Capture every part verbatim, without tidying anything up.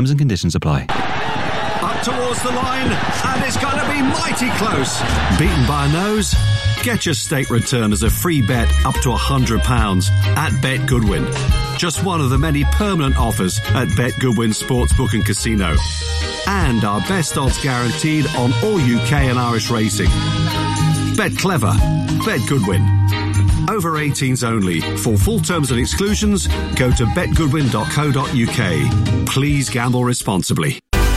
Terms and conditions apply. Up towards the line, and it's going to be mighty close. Beaten by a nose? Get your stake return as a free bet up to one hundred pounds at Bet Goodwin. Just one of the many permanent offers at Bet Goodwin Sportsbook and Casino. And our best odds guaranteed on all U K and Irish racing. Bet clever. Bet Goodwin. Over eighteens only. For full terms and exclusions, go to bet goodwin dot co dot uk. Please gamble responsibly.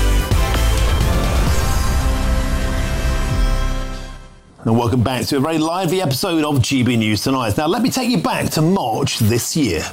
And welcome back to a very lively episode of G B News Tonight. Now, let me take you back to March this year.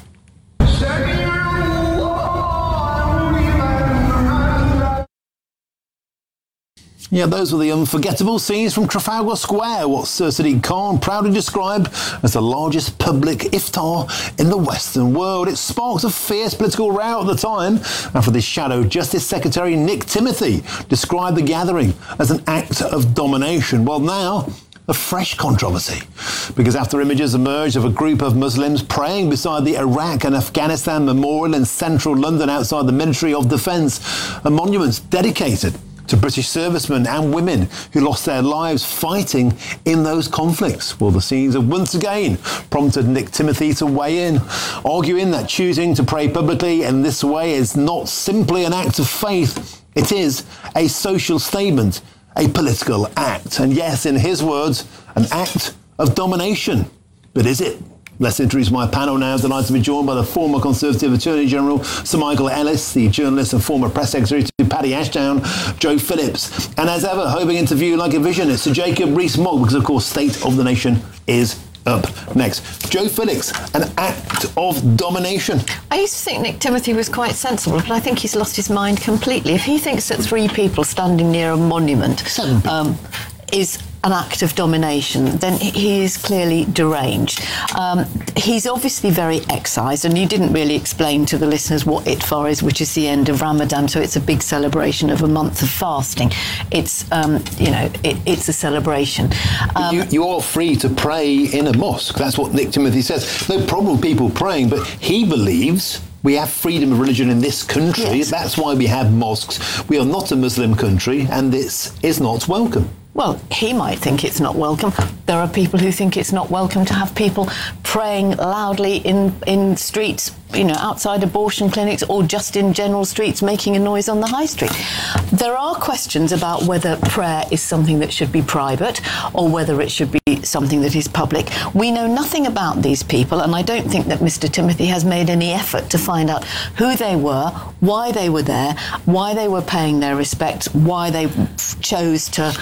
Yeah, those were the unforgettable scenes from Trafalgar Square, what Sir Sadiq Khan proudly described as the largest public iftar in the Western world. It sparked a fierce political row at the time after the Shadow Justice Secretary Nick Timothy described the gathering as an act of domination. Well, now, a fresh controversy, because after images emerged of a group of Muslims praying beside the Iraq and Afghanistan Memorial in central London outside the Ministry of Defence, a monument dedicated to British servicemen and women who lost their lives fighting in those conflicts. Well, the scenes have once again prompted Nick Timothy to weigh in, arguing that choosing to pray publicly in this way is not simply an act of faith, it is a social statement, a political act. And yes, in his words, an act of domination. But is it? Let's introduce my panel now. Delighted to be joined by the former Conservative Attorney General, Sir Michael Ellis, the journalist and former press secretary to Paddy Ashdown, Joe Phillips, and as ever, hoping interview like a visionist, Sir Jacob Rees-Mogg, because of course, State of the Nation is up next. Joe Phillips, an act of domination. I used to think Nick Timothy was quite sensible, but I think he's lost his mind completely. If he thinks that three people standing near a monument um, is an act of domination, then he is clearly deranged. Um, he's obviously very excised, and you didn't really explain to the listeners what Itfar is, which is the end of Ramadan, so it's a big celebration of a month of fasting. It's, um, you know, it, it's a celebration. Um, you, you are free to pray in a mosque. That's what Nick Timothy says. No problem with people praying, but he believes we have freedom of religion in this country. Yes. That's why we have mosques. We are not a Muslim country, and this is not welcome. Well, he might think it's not welcome. There are people who think it's not welcome to have people praying loudly in, in streets, you know, outside abortion clinics or just in general streets making a noise on the high street. There are questions about whether prayer is something that should be private or whether it should be something that is public. We know nothing about these people, and I don't think that Mister Timothy has made any effort to find out who they were, why they were there, why they were paying their respects, why they chose to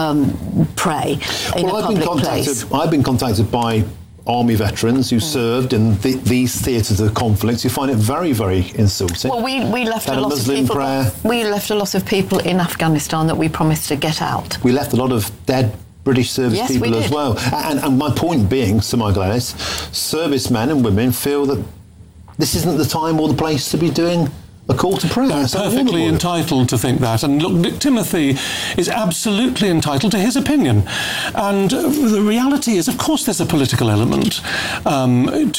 um, pray in well, a I've public been contacted, place. I've been contacted by Army veterans who mm. served in the, these theatres of conflict who find it very, very insulting. Well, we, we left a, a lot Muslim of people. prayer. We left a lot of people in Afghanistan that we promised to get out. We left a lot of dead British service yes, people as well. And, and my point being, Sir Michael Ellis, servicemen and women feel that this isn't the time or the place to be doing a call to prayer. They're perfectly entitled to think that. And look, Nick Timothy is absolutely entitled to his opinion. And uh, the reality is, of course, there's a political element um,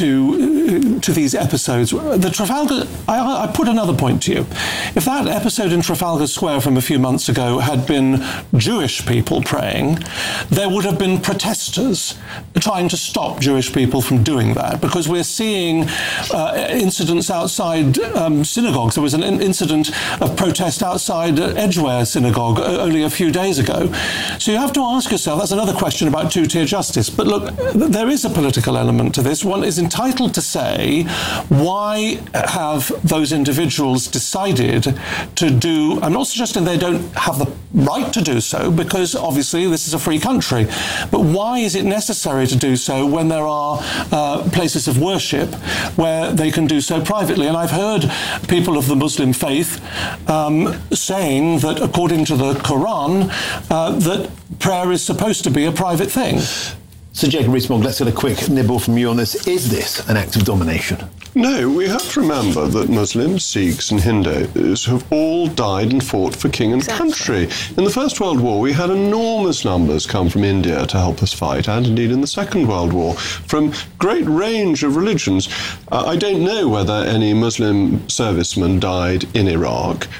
to uh, to these episodes. The Trafalgar, I, I put another point to you. If that episode in Trafalgar Square from a few months ago had been Jewish people praying, there would have been protesters trying to stop Jewish people from doing that, because we're seeing uh, incidents outside um, synagogues. There was an incident of protest outside Edgware Synagogue only a few days ago. So you have to ask yourself, that's another question about two-tier justice. But look, there is a political element to this. One is entitled to say, why have those individuals decided to do, I'm not suggesting they don't have the right to do so, because obviously this is a free country, but why is it necessary to do so when there are uh, places of worship where they can do so privately? And I've heard people of the Muslim faith um, saying that according to the Quran, uh, that prayer is supposed to be a private thing. So Jacob Rees-Mogg, let's get a quick nibble from you on this. Is this an act of domination? No, we have to remember that Muslims, Sikhs and Hindus have all died and fought for king and exactly. country. In the First World War, we had enormous numbers come from India to help us fight, and indeed in the Second World War, from great range of religions. Uh, I don't know whether any Muslim servicemen died in Iraq,